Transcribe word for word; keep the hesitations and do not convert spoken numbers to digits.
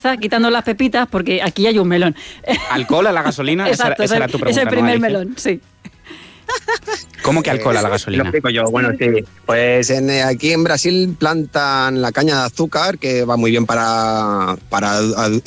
quitando las pepitas porque aquí hay un melón. ¿Alcohol a la gasolina? Exacto, esa, esa era tu pregunta, es el primer ¿no, melón, sí. ¿Cómo que alcohol a la Lo gasolina? explico yo, bueno, sí. Pues en, aquí en Brasil plantan la caña de azúcar, que va muy bien para, para